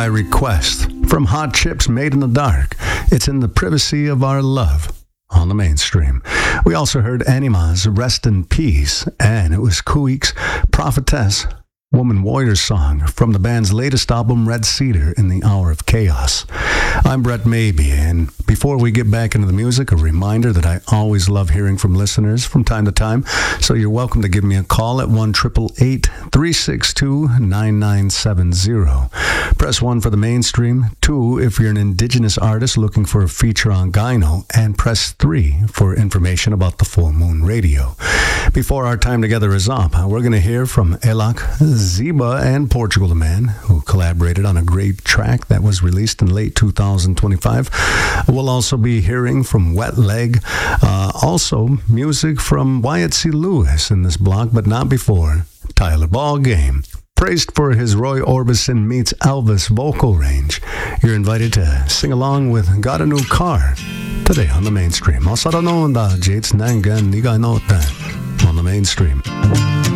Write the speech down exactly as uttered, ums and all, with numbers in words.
request. From Hot Chips Made in the Dark, it's In the Privacy of Our Love on the mainstream. We also heard Anima's Rest in Peace, and it was Kuik's Prophetess, Woman Warrior song from the band's latest album, Red Cedar, in the Hour of Chaos. I'm Brett Maybe, and before we get back into the music, a reminder that I always love hearing from listeners from time to time, so you're welcome to give me a call at one eight eight eight, three six two, nine nine seven zero. Press one for the mainstream, two if you're an indigenous artist looking for a feature on Gyno, and press three for information about the Full Moon Radio. Before our time together is up, we're going to hear from Elak Ziba and Portugal the Man, who collaborated on a great track that was released in late two thousand twenty-five. We'll also be hearing from Wet Leg, uh, also music from Wyatt C. Lewis in this block, but not before Tyler Ball Game. Praised for his Roy Orbison meets Elvis vocal range. You're invited to sing along with Got a New Car today on the mainstream. On the mainstream.